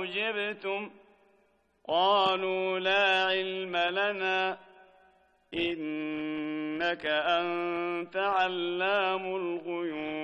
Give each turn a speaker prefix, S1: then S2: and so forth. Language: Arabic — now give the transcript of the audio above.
S1: أُجِبْتُمْ قالوا لا علم لنا إنك أنت علام الغيوب